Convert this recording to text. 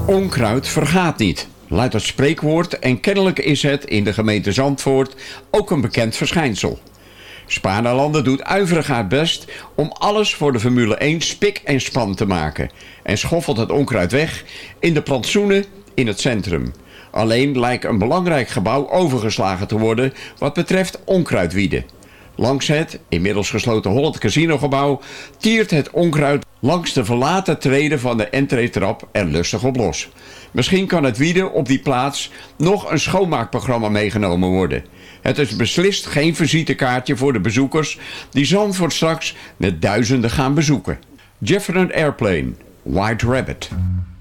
Onkruid vergaat niet, luidt het spreekwoord en kennelijk is het in de gemeente Zandvoort ook een bekend verschijnsel. Spaarne-Landen doet ijverig haar best om alles voor de Formule 1 spik en span te maken en schoffelt het onkruid weg in de plantsoenen in het centrum. Alleen lijkt een belangrijk gebouw overgeslagen te worden wat betreft onkruidwieden. Langs het, inmiddels gesloten Holland Casino gebouw, tiert het onkruid langs de verlaten treden van de entreetrap er lustig op los. Misschien kan het wieden op die plaats nog een schoonmaakprogramma meegenomen worden. Het is beslist geen visitekaartje voor de bezoekers die Zandvoort straks met duizenden gaan bezoeken. Jefferson Airplane, White Rabbit.